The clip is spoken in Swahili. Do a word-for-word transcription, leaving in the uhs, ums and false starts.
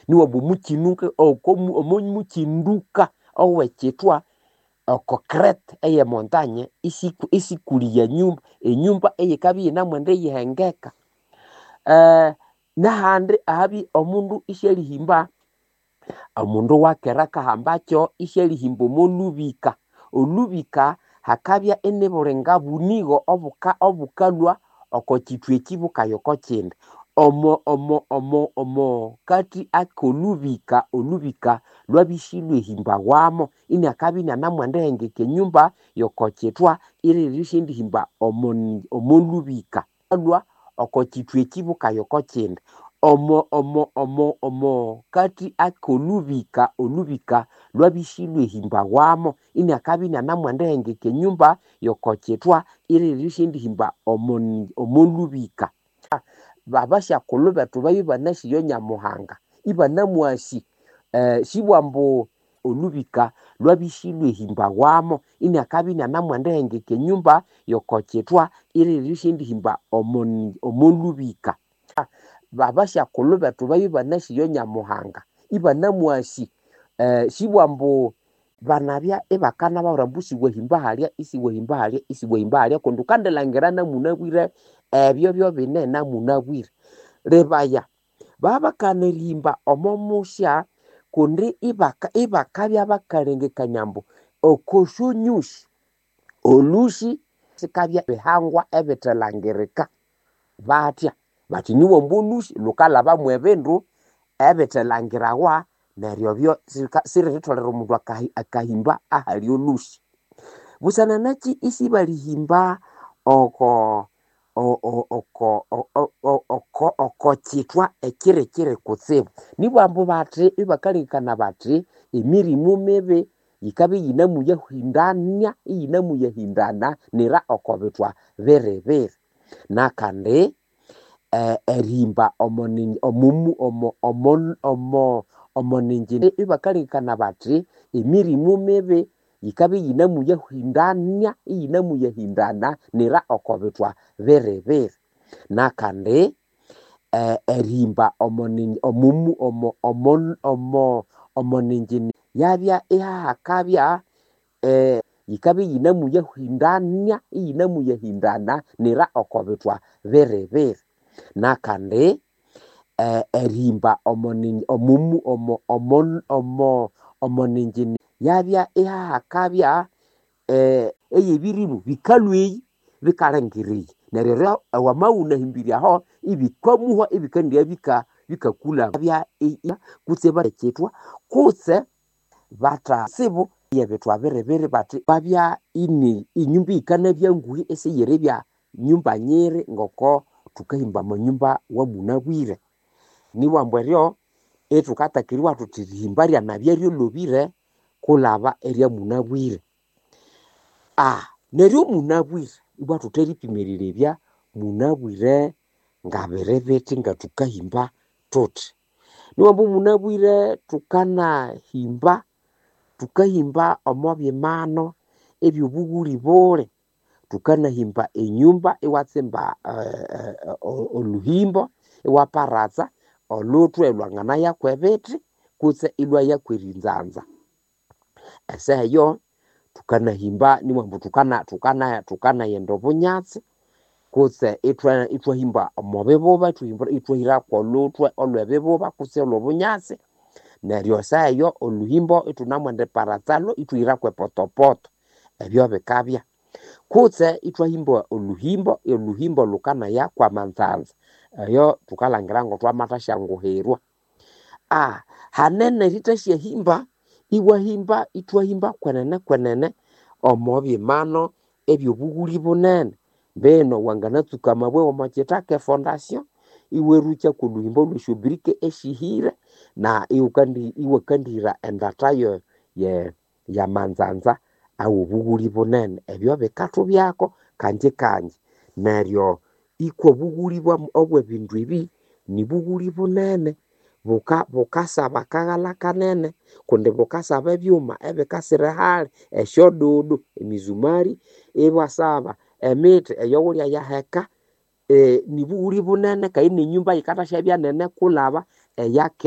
niwa bumuchinuke okomu omuchinduka owechitwa okokret eye montagne isiku isikuli ya nyumba enyumba eye kabi na mwende yihengeka eh nahandi ahabi omundu ishelihimba omundu wakeraka hambacho ishelihimba molubika olubika hakabya eniburenga bunigo obuka obukalwa okochitwe ekibuka yokochinde omo omo omo omo kati akolubika olubika lwabishilwe himba wamo ini akabina namwende hengeke nyumba yokochitwa iri rishindi himba omo omolubika alwa okochitwe ekibuka yokochinde omo omo omo omo kati akolubika olubika lwabishilwe himba wamo ini akabina namwende hengeke nyumba yokochitwa iri rishindi himba omo omolubika babasha kuluba tubayi banashi yo Nyamuhanga ibanamwashi eh shibwambo olubika lwabishilwe himba wamo ini akabina namwende hengeke nyumba yokochitwa iri rishindi himba omo omolubika babasha kuluba tubayi banashi yo Nyamuhanga ibanamwashi eh shibwambo banabya ebakana barambushi wehimba halya isi wehimba halya isi wehimba halya kondukandelangirana munabwire ebyo byo binena munabwire rebaya baba kanerimba omomusha kundi ibaka ibakabya bakalenge kanyambo okoshonyushi olushi sikabya behangwa ebetelangirika batya bati niwo mbulushi lukala bamwe ebendu ebetelangirawa neryo byo siritolera omundu akahimba ahali olushi busana nachi isi balihimba oko oko oko oko chitwa ekirekire kutsibu nibwambo bati ibakalikana bati emirimu mebe yikabe yinamu yahindanya yinamu yahindana nira okobetwa berebere nakande eh erimba omoninyi omumu omo omo omo omoninji ibakalikana bati emirimu mebe yikabe yinamu yahindanya yinamu yahindana nira okobetwa berebere nakande eh erimba omoninyi omumu omo omo omo omoninji yabya ihakabya eh yikabe yinamu yahindanya yinamu yahindana nira okobetwa berebere nakande eh erimba omoninyi omumu omo omo omo omoninji yabya ihakabya eh eyebirimu bikalweyi bikalengiriye nerero awamauna himbiriaho ibikamuha ibikandia bika bikakula bya kutseba leketwa kutse bata sibu yebetwa berebere bati babya ini inyumba ikana byanguhi esiyerebya nyumba nyere ngoko tukahimba manyumba wa munabwire niwambweryo etukatakiriwa tutirihimbaria nabyerio lobire kulaba eria munabwire ah neryo munabwire ibwa tuteripimirire bya munabwire ngaberebeti ngatukahimba toti niwambo munabwire tukana himba tukahimba omobye mano ebyo buguri bole tukana himba enyumba iwatsemba uh, uh, oluhimbo iwaparaza olutwe lwangana yakwebeti kutse ilwa yakwirinzanza eseyo tukana himba nimwambo tukana tukana tukana yendo bunyatsi kutse itwa itwa himba omobeboba tuhimba itwa hira kwa lutwe olwebeboba kutse lobunyatsi neryo sayo oluhimbo itunamwende parazalo itwira kwe potopoto ebyo bekabya kutse itwa himbo oluhimbo oluhimbo lukana ya kwa manzanza eyo tukalangira ngo twamatasha nguherwa ah hanene ritashya himba iwa himba itwa himba kwenene kwenene omobye mano ebyo buguri bunene beno wanganatsuka mabwe omachitake fondation iwerucha kuluhimbo lweshubrike eshihire na iukandi iwakandira endatayo ye ya manzanza au buguri bunene ebyo bekatu byako kanje kanje neryo iko buguri bwa obwe bindu ibi ni buguri bunene buka bukasaba kagala kanene kunde bukasaba ebyuma ebekasire hali eshodudu emizumari ebwasaba emite eyowulya yaheka eh ni buguri bunene kaine nyumba ikatasha bya nene kulaba eyake